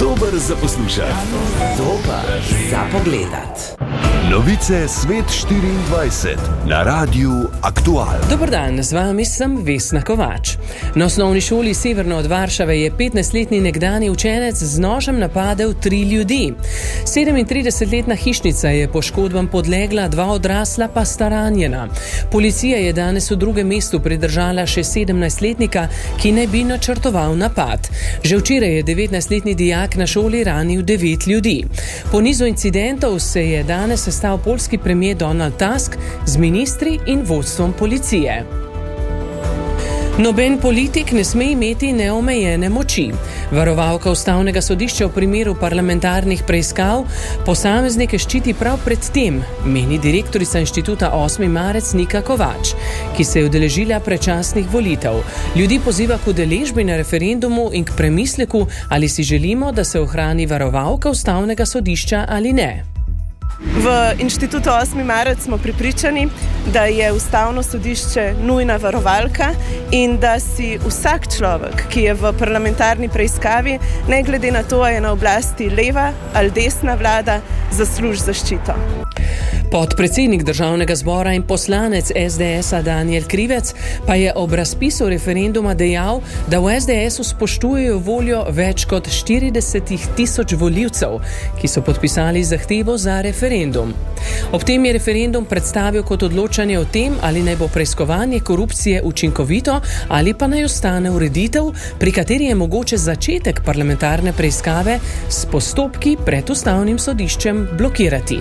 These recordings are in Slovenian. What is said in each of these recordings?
dober za poslušati, dober za pogledat. Novice Svet 24 na Radiu Aktual. Dober dan, z vami sem Vesna Kovač. Na osnovni šoli severno od Varšave je 15-letni nekdanji učenec z nožem napadel 3 ljudi. 37-letna hišnica je poškodbam podlegla, 2 odrasla pa sta ranjena. Policija je danes v drugem mestu pridržala še 17-letnika, ki ne bi načrtoval napad. Že včeraj je 19-letni dijak na šoli ranil 9 ljudi. Po nizu incidentov se je danes sestal poljski premier Donald Tusk z ministri in vodstvom policije. Noben politik ne sme imeti neomejene moči. Varovalka ustavnega sodišča v primeru parlamentarnih preiskav posameznike ščiti prav pred tem, meni direktorica inštituta 8. marec Nika Kovač, ki se je udeležila predčasnih volitev. Ljudi poziva k udeležbi na referendumu in k premisleku, ali si želimo, da se ohrani varovalka ustavnega sodišča ali ne. V inštitutu 8. marec smo prepričani, da je ustavno sodišče nujna varovalka in da si vsak človek, ki je v parlamentarni preiskavi, ne glede na to, je na oblasti leva ali desna vlada, zasluži zaščito. Podpredsednik državnega zbora in poslanec SDS-a Danijel Krivec pa je ob razpisu referenduma dejal, da v SDS-u spoštujejo voljo več kot 40.000 volivcev, ki so podpisali zahtevo za referendum. Ob tem je referendum predstavil kot odločanje o tem, ali naj bo preiskovanje korupcije učinkovito ali pa naj ostane ureditev, pri kateri je mogoče začetek parlamentarne preiskave s postopki pred ustavnim sodiščem blokirati.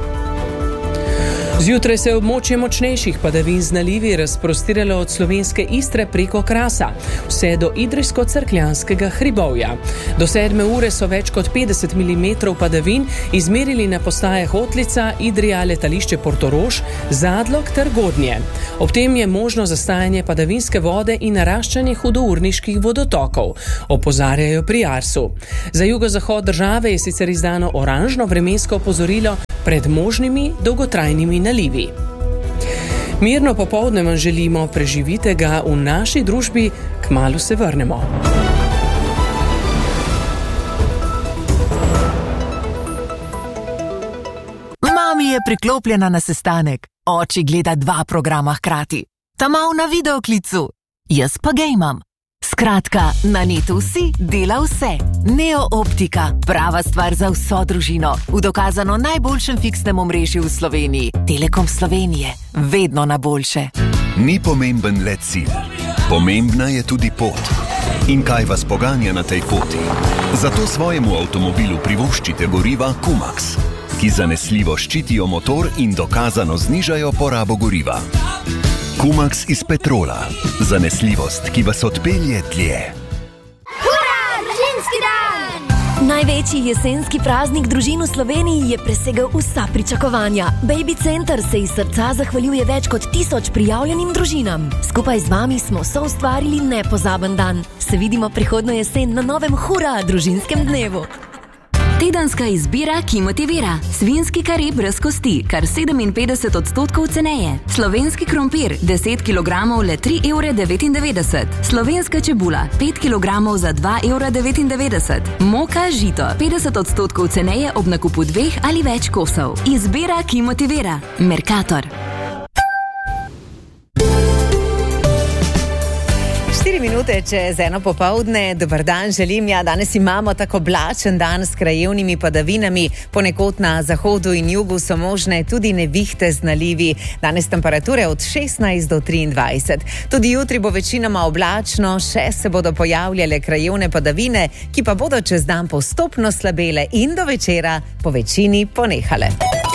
Zjutraj se je območje močnejših padavin z nalivi razprostiralo od slovenske Istre preko Krasa, vse do Idrijsko-Cerkljanskega hribovja. Do 7 ure so več kot 50 mm padavin izmerili na postajah Otlica, Idrija, letališče Portorož, Zadlog ter Godnje. Ob tem je možno zastajanje padavinske vode in naraščanje hudourniških vodotokov, opozarjajo pri Arsu. Za jugozahod države je sicer izdano oranžno vremensko opozorilo pred možnimi dolgotrajnimi nalivi. Mirno popoldne vam želimo, preživite ga v naši družbi, kmalu se vrnemo. Mami je priklopljena na sestanek, oči gleda 2 programa hkrati. Ta mal na videoklicu, jaz pa gejmam. Skratka, na netu si dela vse. Neo Optika, prava stvar za vso družino, v dokazano najboljšem fiksnem omrežju v Sloveniji. Telekom Slovenije, vedno na boljše. Ni pomemben le cilj, pomembna je tudi pot. In kaj vas poganja na tej poti? Zato svojemu avtomobilu privoščite goriva Kumax, ki zanesljivo ščitijo motor in dokazano znižajo porabo goriva. Kumax iz petrola. Zanesljivost, ki vas odpelje dlje. Hurra! Družinski dan! Največji jesenski praznik družin v Sloveniji je presegel vsa pričakovanja. Baby Center se iz srca zahvaljuje več kot 1000 prijavljenim družinam. Skupaj z vami smo soustvarili nepozaben dan. Se vidimo prihodnjo jesen na novem Hurra! Družinskem dnevu. Tedenska izbira, ki motivira. Svinjski kare brez kosti, kar 57% ceneje. Slovenski krompir, 10 kg le 3,99 €. Slovenska čebula, 5 kg za 2,99 €. Moka žito, 50% ceneje ob nakupu 2 ali več kosov. Izbira, ki motivira. Mercator. 4 minute čez 1 popoldne, dober dan želim. Ja, danes imamo tako oblačen dan s krajevnimi padavinami, ponekod na zahodu in jugu so možne tudi nevihte z nalivi. Danes temperature od 16 do 23. Tudi jutri bo večinoma oblačno, še se bodo pojavljale krajevne padavine, ki pa bodo čez dan postopno slabele in do večera po večini ponehale.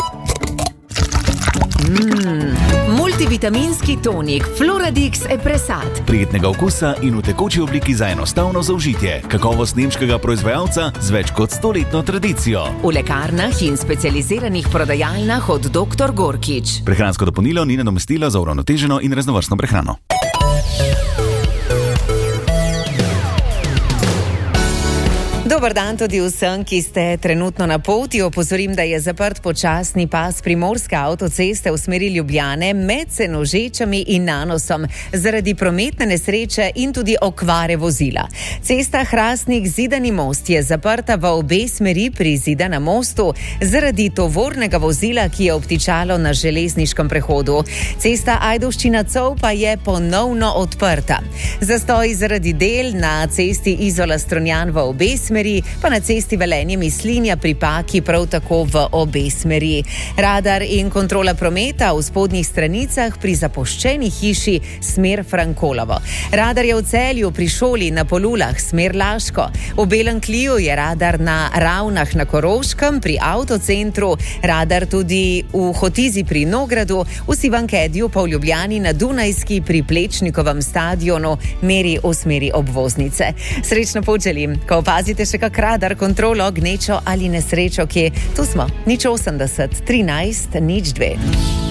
Multivitaminski tonik Floradix Epresat. Prijetnega okusa in v tekoči obliki za enostavno zaužitje. Kakovost nemškega proizvajalca z več kot 100-letno tradicijo. V lekarnah in specializiranih prodajalnah od Dr. Gorkič. Prehransko dopolnilo ni nadomestilo za uravnoteženo in raznovrstno prehrano. Dober dan tudi vsem, ki ste trenutno na poti. Opozorim, da je zaprt počasni pas primorske avtoceste v smeri Ljubljane med Senožečami in Nanosom zaradi prometne nesreče in tudi okvare vozila. Cesta Hrastnik-Zidani most je zaprta v obe smeri pri Zidanem mostu zaradi tovornega vozila, ki je obtičalo na železniškem prehodu. Cesta Ajdovščina-Cov pa je ponovno odprta. Zastoj zaradi del na cesti Izola-Strunjan v obe smeri, pa na cesti Velenje-Mislinja pri Paki prav tako v obe smeri. Radar in kontrola prometa v spodnjih stranicah pri zapuščeni hiši smer Frankolovo. Radar je v Celju pri šoli na Polulah smer Laško. V Belem Kliju je radar na Ravnah na Koroškem pri avtocentru, radar tudi v Hotizi pri Nogradu, v Sivankedju pa v Ljubljani na Dunajski pri Plečnikovem stadionu meri v smeri obvoznice. Srečno pot želim. Ko opazite še kak radar, kontrolo, gnečo ali nesrečo, kje tu smo 080 13 02.